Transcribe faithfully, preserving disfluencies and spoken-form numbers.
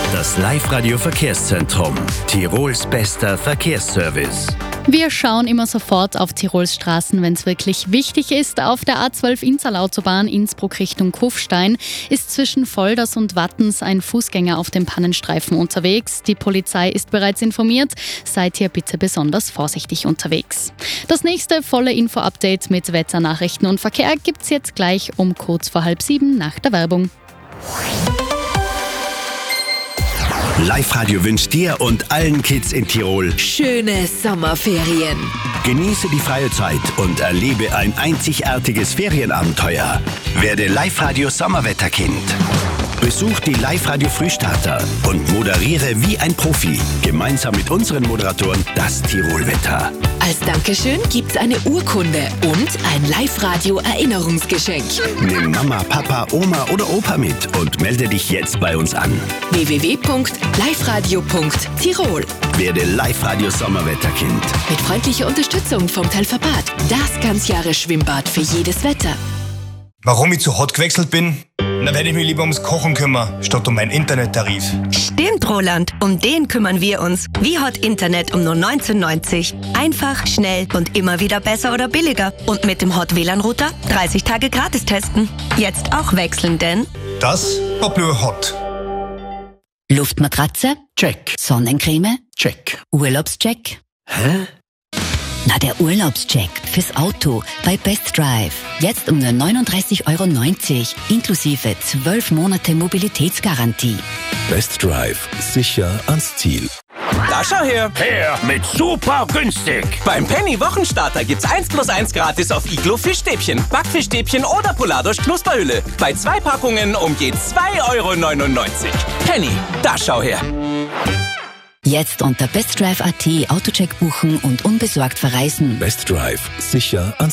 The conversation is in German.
Das Live-Radio-Verkehrszentrum. Tirols bester Verkehrsservice. Wir schauen immer sofort auf Tirols Straßen, wenn es wirklich wichtig ist. Auf der A zwölf Innsal-Autobahn Innsbruck Richtung Kufstein ist zwischen Volders und Wattens ein Fußgänger auf dem Pannenstreifen unterwegs. Die Polizei ist bereits informiert. Seid hier bitte besonders vorsichtig unterwegs. Das nächste volle Info-Update mit Wetternachrichten und Verkehr gibt's jetzt gleich um kurz vor halb sieben nach der Werbung. Live-Radio wünscht dir und allen Kids in Tirol schöne Sommerferien. Genieße die freie Zeit und erlebe ein einzigartiges Ferienabenteuer. Werde Live-Radio Sommerwetterkind. Besuch die Live-Radio Frühstarter und moderiere wie ein Profi. Gemeinsam mit unseren Moderatoren das Tirolwetter. Als Dankeschön gibt's eine Urkunde und ein Live-Radio-Erinnerungsgeschenk. Nimm Mama, Papa, Oma oder Opa mit und melde dich jetzt bei uns an. w w w punkt live radio punkt tirol. Werde Live-Radio Sommerwetterkind. Mit freundlicher Unterstützung vom Telverbad. Das Ganzjahres-Schwimmbad für jedes Wetter. Warum ich zu hot gewechselt bin? Dann werde ich mich lieber ums Kochen kümmern, statt um meinen Internettarif. Stimmt, Roland. Um den kümmern wir uns. Wie Hot Internet um nur neunzehn neunzig. Einfach, schnell und immer wieder besser oder billiger. Und mit dem Hot W L A N-Router dreißig Tage gratis testen. Jetzt auch wechseln, denn Das war nur Hot. Luftmatratze? Check. Sonnencreme? Check. Urlaubscheck? Hä? Na, der Urlaubscheck fürs Auto bei Best Drive. Jetzt um nur neununddreißig Euro neunzig, inklusive zwölf Monate Mobilitätsgarantie. Best Drive. Sicher ans Ziel. Da schau her. Her mit super günstig. Beim Penny Wochenstarter gibt's eins plus eins gratis auf Iglo Fischstäbchen, Backfischstäbchen oder Poladosch Knusperhülle. Bei zwei Packungen um je zwei Euro neunundneunzig. Penny, da schau her. Jetzt unter bestdrive punkt at Autocheck buchen und unbesorgt verreisen. Best Drive. Sicher ans